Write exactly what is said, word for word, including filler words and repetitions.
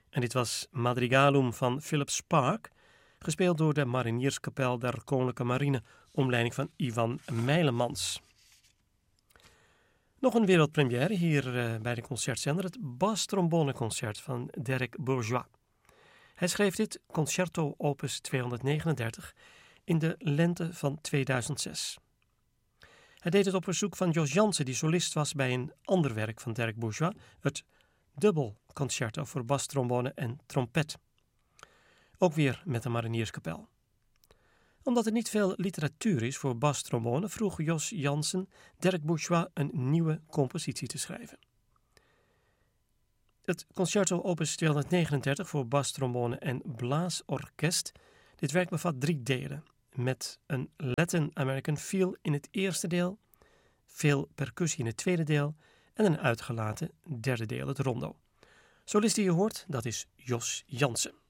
En dit was Madrigalum van Philip Spark, gespeeld door de Marinierskapel der Koninklijke Marine onder leiding van Ivan Mijlemans. Nog een wereldpremière hier uh, bij de concertzender, het basstromboneconcert van Derek Bourgeois. Hij schreef dit Concerto opus tweehonderdnegenendertig in de lente van tweeduizend zes. Hij deed het op verzoek van Jos Jansen, die solist was bij een ander werk van Derek Bourgeois, het dubbelconcerto voor bastrombone en trompet. Ook weer met de Marinierskapel. Omdat er niet veel literatuur is voor bastrombone, vroeg Jos Jansen Derek Bourgeois een nieuwe compositie te schrijven. Het Concerto opus tweehonderdnegenendertig voor bastrombone en blaasorkest. Dit werk bevat drie delen, met een Latin American feel in het eerste deel, veel percussie in het tweede deel en een uitgelaten derde deel, het rondo. Solist die je hoort, dat is Jos Jansen.